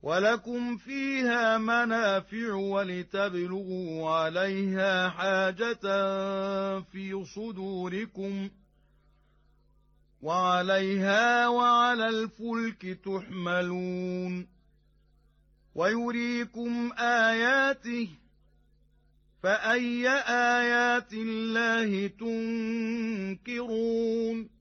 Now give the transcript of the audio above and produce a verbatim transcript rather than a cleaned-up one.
ولكم فيها منافع ولتبلغوا عليها حاجة في صدوركم وعليها وعلى الفلك تحملون ويريكم آياته فأي آيات الله تنكرون